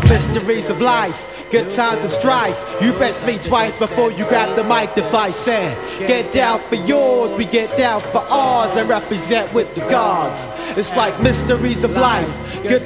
mysteries of life. Good time to strife. You best think twice before you grab the mic device and get down for yours. We get down for ours and represent with the gods. It's like mysteries of life. Good